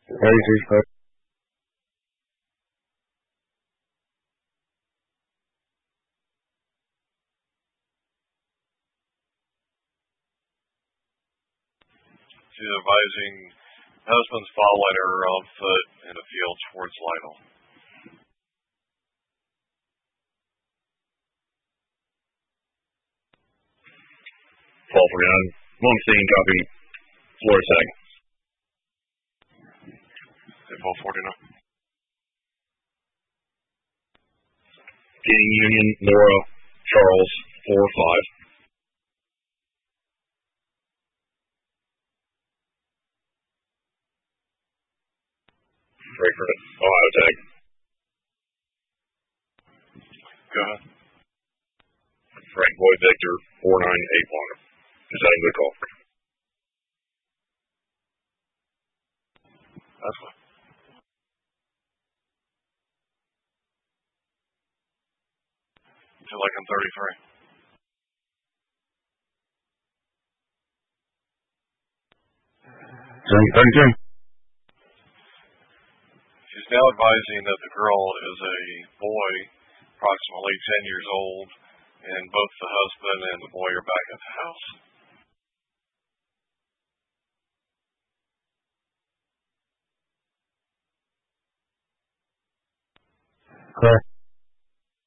Crazy stuff. She's advising husband's following her on foot in a field towards Lytle. 1249. One scene, copy. Florida Tag. 1249. King Union, Nora, Charles, 4-5. Frankfurt, Ohio Tag. Go ahead. Frank Boyd Victor, 4981. Is that a good call? That's fine. Lincoln 33. 32. She's now advising that the girl is a boy, approximately 10 years old, and both the husband and the boy are back at the house. Correct.